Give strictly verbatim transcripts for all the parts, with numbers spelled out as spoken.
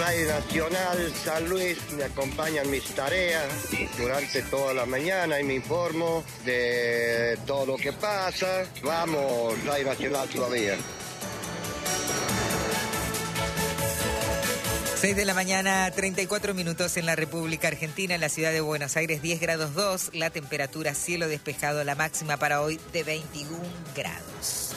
Radio Nacional San Luis me acompañan mis tareas durante toda la mañana y me informo de todo lo que pasa. Vamos, Radio Nacional todavía. seis de la mañana, treinta y cuatro minutos en la República Argentina, en la ciudad de Buenos Aires, diez grados dos, la temperatura cielo despejado, la máxima para hoy de veintiún grados.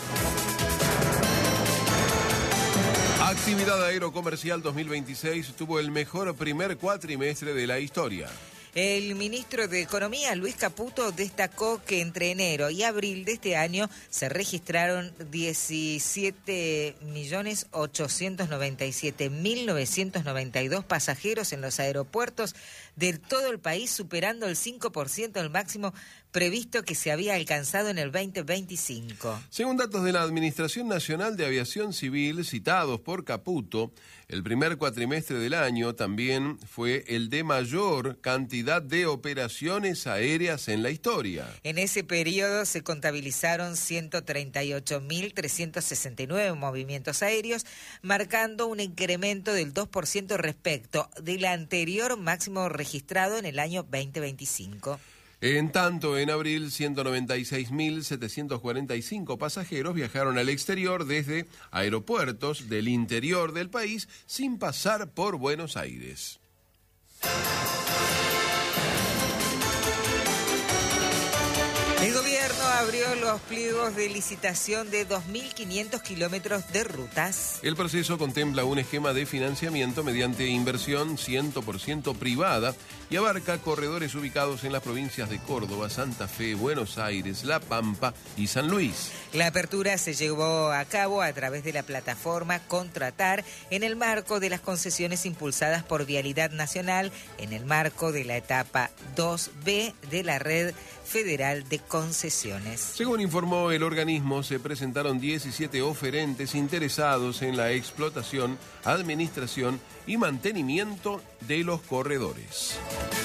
Actividad aerocomercial dos mil veintiséis tuvo el mejor primer cuatrimestre de la historia. El ministro de Economía, Luis Caputo, destacó que entre enero y abril de este año se registraron diecisiete millones ochocientos noventa y siete mil novecientos noventa y dos pasajeros en los aeropuertos de todo el país, superando el cinco por ciento del máximo previsto que se había alcanzado en el veinte veinticinco. Según datos de la Administración Nacional de Aviación Civil citados por Caputo, el primer cuatrimestre del año también fue el de mayor cantidad de operaciones aéreas en la historia. En ese periodo se contabilizaron ciento treinta y ocho mil trescientos sesenta y nueve movimientos aéreos, marcando un incremento del dos por ciento respecto del anterior máximo registrado en el año veinte veinticinco. En tanto, en abril, ciento noventa y seis mil setecientos cuarenta y cinco pasajeros viajaron al exterior desde aeropuertos del interior del país sin pasar por Buenos Aires. El gobierno abrió los pliegos de licitación de dos mil quinientos kilómetros de rutas. El proceso contempla un esquema de financiamiento mediante inversión cien por ciento privada y abarca corredores ubicados en las provincias de Córdoba, Santa Fe, Buenos Aires, La Pampa y San Luis. La apertura se llevó a cabo a través de la plataforma Contratar en el marco de las concesiones impulsadas por Vialidad Nacional en el marco de la etapa dos B de la Red Federal de Concesiones. Según informó el organismo, se presentaron diecisiete oferentes interesados en la explotación, administración y mantenimiento de los corredores.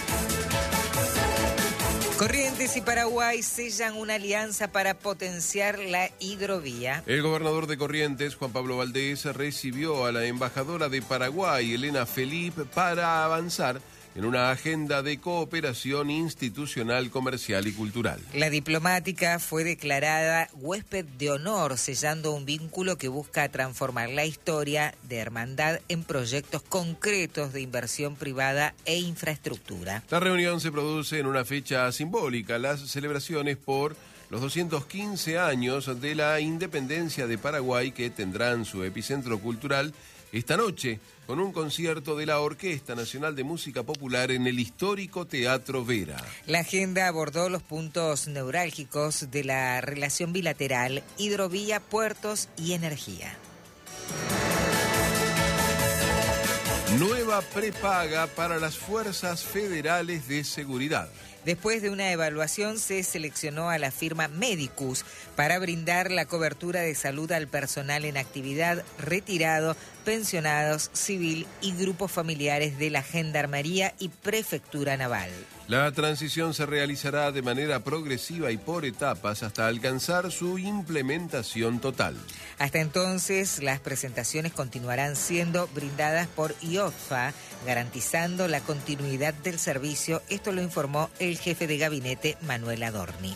Corrientes y Paraguay sellan una alianza para potenciar la hidrovía. El gobernador de Corrientes, Juan Pablo Valdés, recibió a la embajadora de Paraguay, Elena Felipe, para avanzar en una agenda de cooperación institucional, comercial y cultural. La diplomática fue declarada huésped de honor, sellando un vínculo que busca transformar la historia de hermandad en proyectos concretos de inversión privada e infraestructura. La reunión se produce en una fecha simbólica, las celebraciones por los doscientos quince años de la independencia de Paraguay, que tendrán su epicentro cultural esta noche con un concierto de la Orquesta Nacional de Música Popular en el histórico Teatro Vera. La agenda abordó los puntos neurálgicos de la relación bilateral, hidrovía, puertos y energía. Nueva prepaga para las fuerzas federales de seguridad. Después de una evaluación se seleccionó a la firma Medicus para brindar la cobertura de salud al personal en actividad, retirado, pensionados, civil y grupos familiares de la Gendarmería y Prefectura Naval. La transición se realizará de manera progresiva y por etapas hasta alcanzar su implementación total. Hasta entonces, las presentaciones continuarán siendo brindadas por I O T F A, garantizando la continuidad del servicio. Esto lo informó el jefe de gabinete, Manuel Adorni.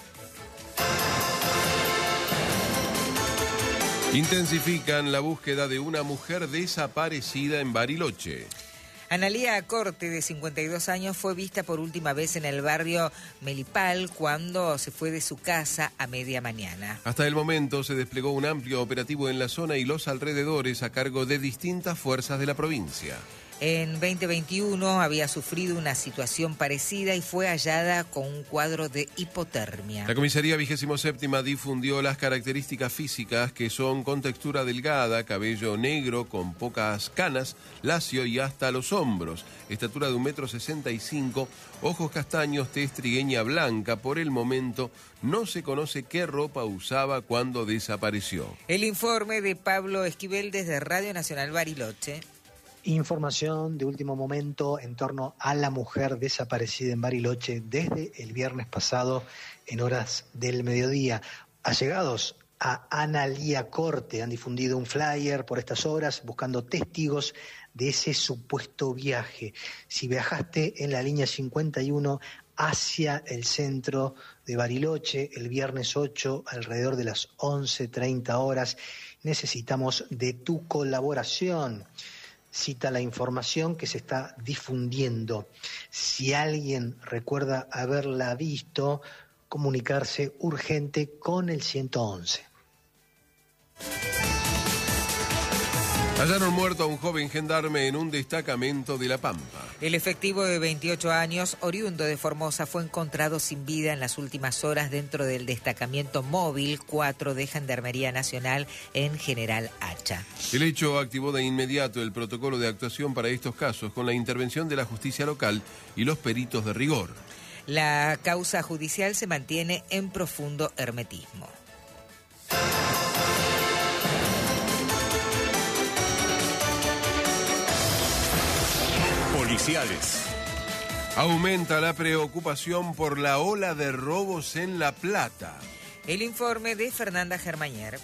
Intensifican la búsqueda de una mujer desaparecida en Bariloche. Analía Corte, de cincuenta y dos años, fue vista por última vez en el barrio Melipal cuando se fue de su casa a media mañana. Hasta el momento se desplegó un amplio operativo en la zona y los alrededores a cargo de distintas fuerzas de la provincia. En veinte veintiuno había sufrido una situación parecida y fue hallada con un cuadro de hipotermia. La comisaría vigésimo séptima difundió las características físicas, que son con textura delgada, cabello negro con pocas canas, lacio y hasta los hombros, estatura de un metro sesenta y cinco, ojos castaños, tez trigueña blanca. Por el momento no se conoce qué ropa usaba cuando desapareció. El informe de Pablo Esquivel desde Radio Nacional Bariloche. Información de último momento en torno a la mujer desaparecida en Bariloche desde el viernes pasado en horas del mediodía. Allegados a Analía Corte. Han difundido un flyer por estas horas buscando testigos de ese supuesto viaje. Si viajaste en la línea cincuenta y uno hacia el centro de Bariloche el viernes ocho alrededor de las once treinta horas, necesitamos de tu colaboración. Cita la información que se está difundiendo. Si alguien recuerda haberla visto, comunicarse urgente con el ciento once. Hallaron muerto a un joven gendarme en un destacamento de La Pampa. El efectivo de veintiocho años, oriundo de Formosa, fue encontrado sin vida en las últimas horas dentro del destacamento móvil cuatro de Gendarmería Nacional en General Hacha. El hecho activó de inmediato el protocolo de actuación para estos casos con la intervención de la justicia local y los peritos de rigor. La causa judicial se mantiene en profundo hermetismo. Policiales. Aumenta la preocupación por la ola de robos en La Plata. El informe de Fernanda Germañer.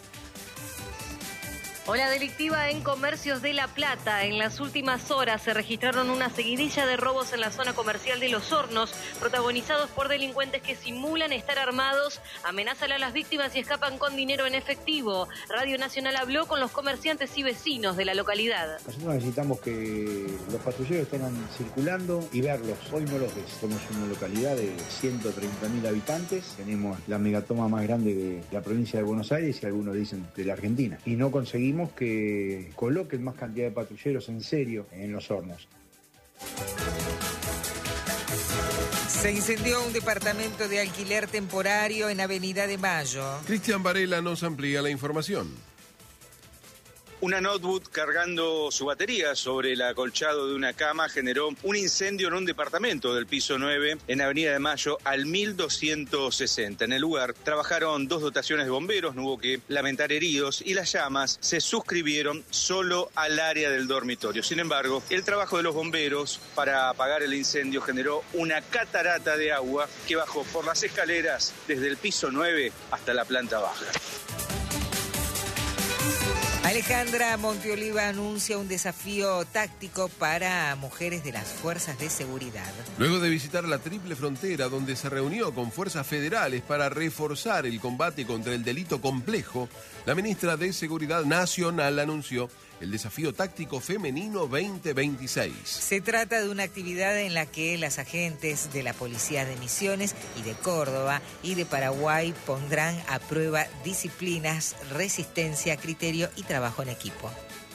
Ola delictiva en comercios de La Plata. En las últimas horas se registraron una seguidilla de robos en la zona comercial de Los Hornos, protagonizados por delincuentes que simulan estar armados, amenazan a las víctimas y escapan con dinero en efectivo. Radio Nacional habló con los comerciantes y vecinos de la localidad. Nosotros necesitamos que los patrulleros estén circulando y verlos. Hoy no los ves. Somos una localidad de ciento treinta mil habitantes. Tenemos la megatoma más grande de la provincia de Buenos Aires y algunos dicen de la Argentina. Y no conseguimos que coloquen más cantidad de patrulleros en serio en Los Hornos. Se incendió un departamento de alquiler temporario en Avenida de Mayo. Cristian Varela nos amplía la información. Una notebook cargando su batería sobre el acolchado de una cama generó un incendio en un departamento del piso nueve en Avenida de Mayo al mil doscientos sesenta. En el lugar trabajaron dos dotaciones de bomberos, no hubo que lamentar heridos y las llamas se suscribieron solo al área del dormitorio. Sin embargo, el trabajo de los bomberos para apagar el incendio generó una catarata de agua que bajó por las escaleras desde el piso nueve hasta la planta baja. Alejandra Monteoliva anuncia un desafío táctico para mujeres de las fuerzas de seguridad. Luego de visitar la triple frontera, donde se reunió con fuerzas federales para reforzar el combate contra el delito complejo, la ministra de Seguridad Nacional anunció el desafío táctico femenino veinte veintiséis. Se trata de una actividad en la que las agentes de la Policía de Misiones y de Córdoba y de Paraguay pondrán a prueba disciplinas, resistencia, criterio y trabajo en equipo.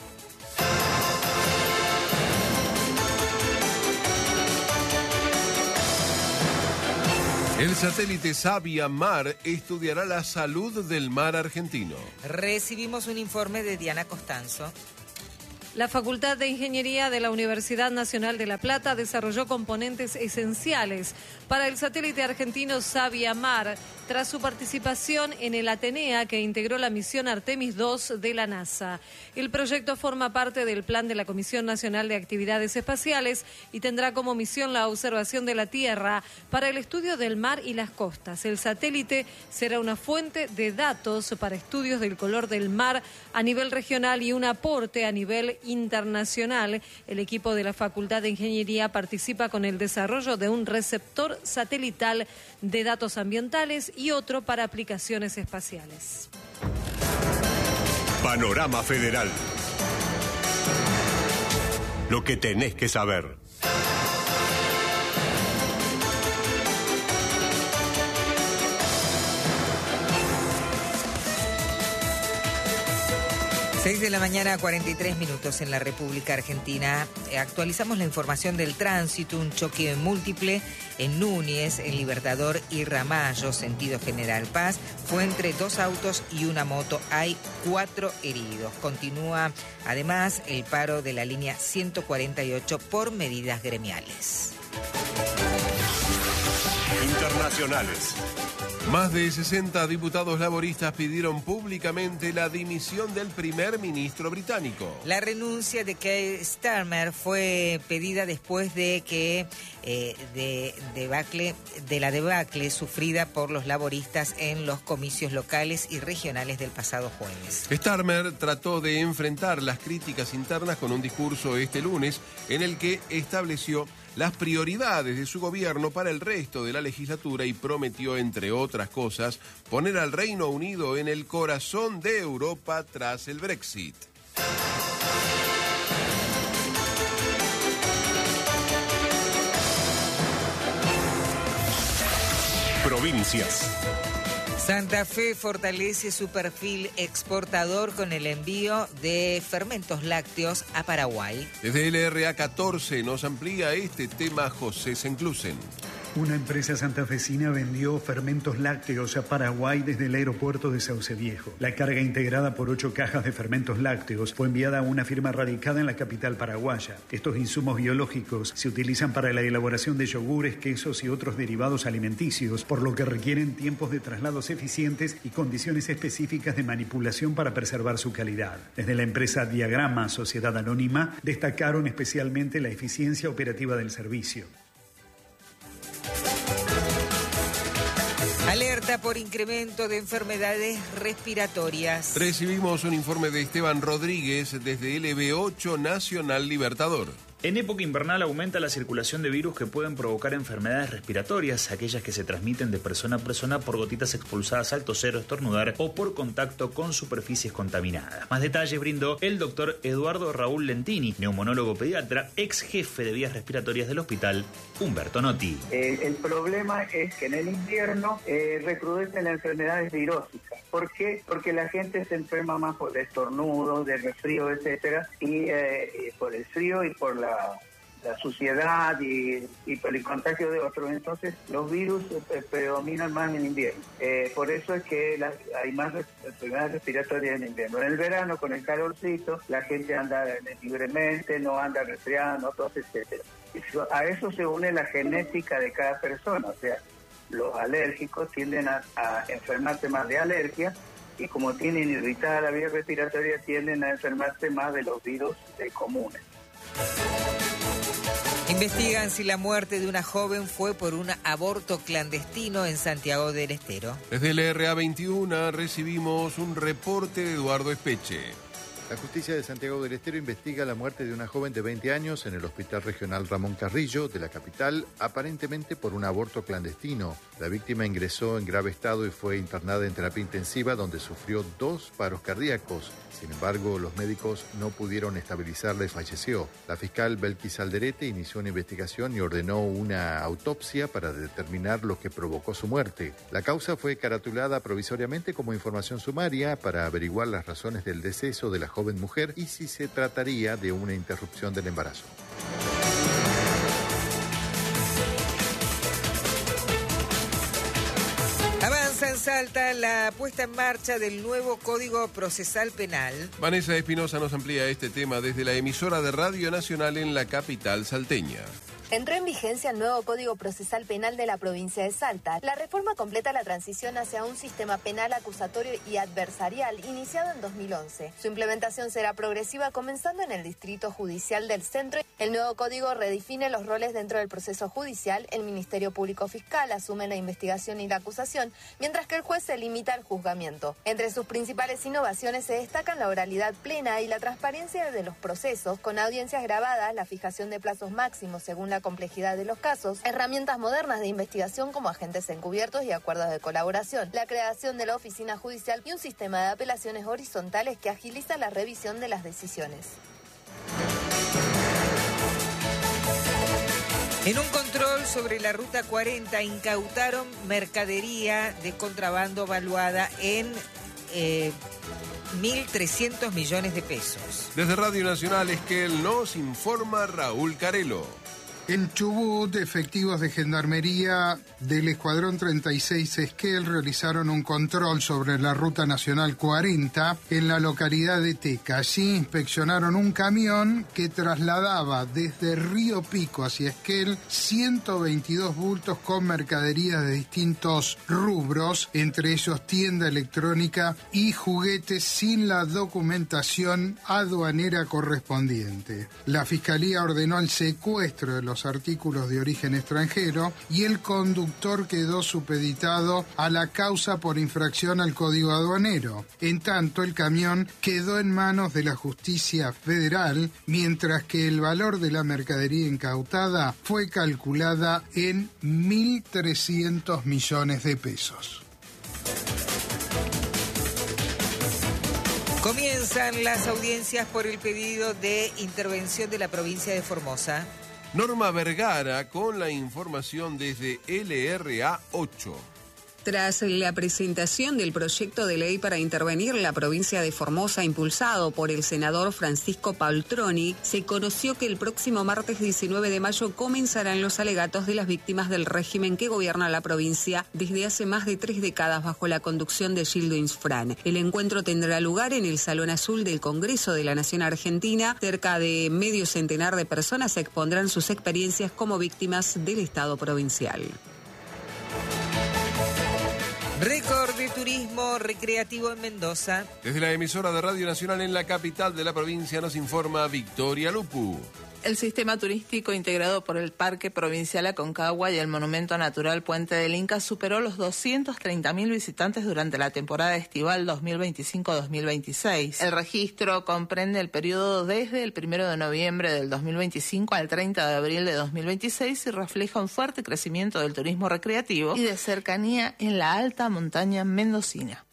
El satélite Sabia Mar estudiará la salud del mar argentino. Recibimos un informe de Diana Costanzo. La Facultad de Ingeniería de la Universidad Nacional de La Plata desarrolló componentes esenciales para el satélite argentino Sabia Mar tras su participación en el Atenea que integró la misión Artemis dos de la NASA. El proyecto forma parte del plan de la Comisión Nacional de Actividades Espaciales y tendrá como misión la observación de la Tierra para el estudio del mar y las costas. El satélite será una fuente de datos para estudios del color del mar a nivel regional y un aporte a nivel internacional. El equipo de la Facultad de Ingeniería participa con el desarrollo de un receptor satelital de datos ambientales y otro para aplicaciones espaciales. Panorama Federal. Lo que tenés que saber. seis de la mañana, cuarenta y tres minutos en la República Argentina. Actualizamos la información del tránsito. Un choque múltiple en Núñez, en Libertador y Ramallo, sentido General Paz. Fue entre dos autos y una moto. Hay cuatro heridos. Continúa además el paro de la línea ciento cuarenta y ocho por medidas gremiales. Internacionales. Más de sesenta diputados laboristas pidieron públicamente la dimisión del primer ministro británico. La renuncia de Keir Starmer fue pedida después de que eh, de, debacle, de la debacle sufrida por los laboristas en los comicios locales y regionales del pasado jueves. Starmer trató de enfrentar las críticas internas con un discurso este lunes en el que estableció las prioridades de su gobierno para el resto de la legislatura y prometió, entre otras cosas, poner al Reino Unido en el corazón de Europa tras el Brexit. Provincias. Santa Fe fortalece su perfil exportador con el envío de fermentos lácteos a Paraguay. Desde L R A catorce nos amplía este tema José Senclusen. Una empresa santafesina vendió fermentos lácteos a Paraguay desde el aeropuerto de Sauce Viejo. La carga, integrada por ocho cajas de fermentos lácteos, fue enviada a una firma radicada en la capital paraguaya. Estos insumos biológicos se utilizan para la elaboración de yogures, quesos y otros derivados alimenticios, por lo que requieren tiempos de traslados eficientes y condiciones específicas de manipulación para preservar su calidad. Desde la empresa Diagrama Sociedad Anónima destacaron especialmente la eficiencia operativa del servicio. Alerta por incremento de enfermedades respiratorias. Recibimos un informe de Esteban Rodríguez desde L B ocho Nacional Libertador. En época invernal aumenta la circulación de virus que pueden provocar enfermedades respiratorias, aquellas que se transmiten de persona a persona por gotitas expulsadas al toser o estornudar o por contacto con superficies contaminadas. Más detalles brindó el doctor Eduardo Raúl Lentini, neumonólogo pediatra, ex jefe de vías respiratorias del hospital Humberto Notti. Eh, el problema es que en el invierno eh, recrudecen las enfermedades virósicas. ¿Por qué? Porque la gente se enferma más por el estornudo, del resfrío, etcétera, y eh, por el frío y por la la suciedad y, y por el contagio de otros. Entonces los virus eh, predominan más en invierno. Eh, por eso es que la, hay más enfermedades respiratorias en invierno. En el verano, con el calorcito, la gente anda libremente, no anda resfriada, no tose, etcétera. A eso se une la genética de cada persona. O sea, los alérgicos tienden a, a enfermarse más de alergia, y como tienen irritada la vía respiratoria, tienden a enfermarse más de los virus eh, comunes. Investigan si la muerte de una joven fue por un aborto clandestino en Santiago del Estero. Desde el R A veintiuno recibimos un reporte de Eduardo Espeche. La justicia de Santiago del Estero investiga la muerte de una joven de veinte años en el Hospital Regional Ramón Carrillo de la capital, aparentemente por un aborto clandestino. La víctima ingresó en grave estado y fue internada en terapia intensiva, donde sufrió dos paros cardíacos. Sin embargo, los médicos no pudieron estabilizarla y falleció. La fiscal Belkis Alderete inició una investigación y ordenó una autopsia para determinar lo que provocó su muerte. La causa fue caratulada provisoriamente como información sumaria para averiguar las razones del deceso de la joven mujer y si se trataría de una interrupción del embarazo. Avanza en Salta la puesta en marcha del nuevo Código Procesal Penal. Vanessa Espinosa nos amplía este tema desde la emisora de Radio Nacional en la capital salteña. Entró en vigencia el nuevo Código Procesal Penal de la provincia de Salta. La reforma completa la transición hacia un sistema penal acusatorio y adversarial iniciado en dos mil once. Su implementación será progresiva, comenzando en el Distrito Judicial del Centro. El nuevo código redefine los roles dentro del proceso judicial. El Ministerio Público Fiscal asume la investigación y la acusación, mientras que el juez se limita al juzgamiento. Entre sus principales innovaciones se destacan la oralidad plena y la transparencia de los procesos, con audiencias grabadas, la fijación de plazos máximos según la complejidad de los casos, herramientas modernas de investigación como agentes encubiertos y acuerdos de colaboración, la creación de la oficina judicial y un sistema de apelaciones horizontales que agiliza la revisión de las decisiones. En un control sobre la Ruta cuarenta incautaron mercadería de contrabando valuada en eh, mil trescientos millones de pesos. Desde Radio Nacional Esquel nos informa Raúl Carelo. En Chubut, efectivos de Gendarmería del Escuadrón treinta y seis Esquel realizaron un control sobre la Ruta Nacional cuarenta en la localidad de Teca. Allí inspeccionaron un camión que trasladaba desde Río Pico hacia Esquel ciento veintidós bultos con mercadería de distintos rubros, entre ellos tienda electrónica y juguetes sin la documentación aduanera correspondiente. La Fiscalía ordenó el secuestro de los los artículos de origen extranjero y el conductor quedó supeditado a la causa por infracción al Código Aduanero. En tanto, el camión quedó en manos de la justicia federal, mientras que el valor de la mercadería incautada fue calculada en mil trescientos millones de pesos. Comienzan las audiencias por el pedido de intervención de la provincia de Formosa. Norma Vergara con la información desde L R A ocho. Tras la presentación del proyecto de ley para intervenir la provincia de Formosa impulsado por el senador Francisco Paltroni, se conoció que el próximo martes diecinueve de mayo comenzarán los alegatos de las víctimas del régimen que gobierna la provincia desde hace más de tres décadas bajo la conducción de Gildo Insfrán. El encuentro tendrá lugar en el Salón Azul del Congreso de la Nación Argentina. Cerca de medio centenar de personas expondrán sus experiencias como víctimas del Estado provincial. Récord de turismo recreativo en Mendoza. Desde la emisora de Radio Nacional en la capital de la provincia nos informa Victoria Lupu. El sistema turístico integrado por el Parque Provincial Aconcagua y el Monumento Natural Puente del Inca superó los doscientos treinta mil visitantes durante la temporada estival dos mil veinticinco dos mil veintiséis. El registro comprende el periodo desde el primero de noviembre del dos mil veinticinco al treinta de abril de dos mil veintiséis y refleja un fuerte crecimiento del turismo recreativo y de cercanía en la alta montaña mendocina.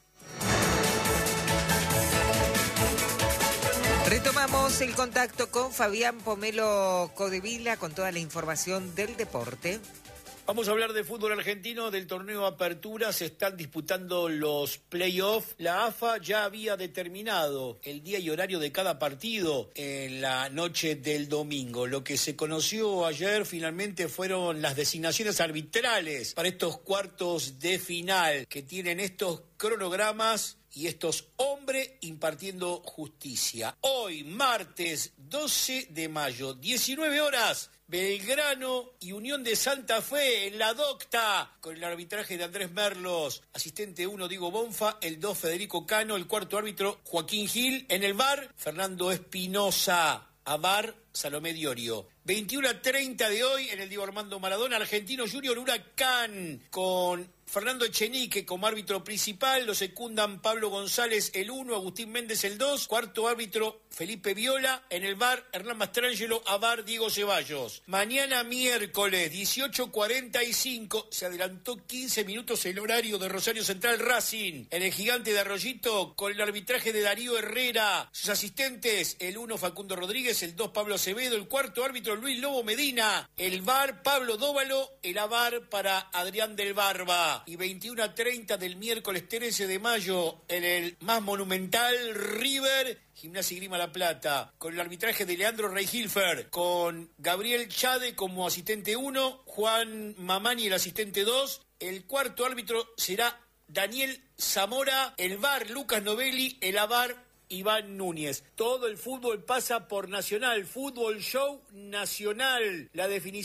Retomamos el contacto con Fabián Pomelo Codevila con toda la información del deporte. Vamos a hablar de fútbol argentino, del torneo Apertura. Se están disputando los playoffs. La A F A ya había determinado el día y horario de cada partido en la noche del domingo. Lo que se conoció ayer finalmente fueron las designaciones arbitrales para estos cuartos de final que tienen estos cronogramas y estos hombres impartiendo justicia. Hoy, martes doce de mayo, diecinueve horas, Belgrano y Unión de Santa Fe en la Docta, con el arbitraje de Andrés Merlos, asistente uno Diego Bonfa, el dos Federico Cano, el cuarto árbitro Joaquín Gil, en el V A R Fernando Espinosa, a V A R Salomé Diorio. veintiuno a treinta de hoy en el Diego Armando Maradona, Argentino Junior Huracán, con Fernando Echenique como árbitro principal, lo secundan Pablo González el uno, Agustín Méndez el dos, cuarto árbitro Felipe Viola, en el V A R Hernán Mastrangelo, a V A R Diego Ceballos. Mañana miércoles dieciocho cuarenta y cinco, se adelantó quince minutos el horario de Rosario Central Racing, en el Gigante de Arroyito, con el arbitraje de Darío Herrera, sus asistentes el uno Facundo Rodríguez, el dos Pablo Acevedo, el cuarto árbitro Luis Lobo Medina, el V A R Pablo Dóvalo, el A V A R para Adrián del Barba. Y veintiuno a treinta del miércoles trece de mayo en el más monumental River, Gimnasia y Grima La Plata, con el arbitraje de Leandro Reihilfer, con Gabriel Chade como asistente uno, Juan Mamani el asistente dos, el cuarto árbitro será Daniel Zamora, el V A R Lucas Novelli, el A V A R Iván Núñez. Todo el fútbol pasa por Nacional, Fútbol Show Nacional. La definición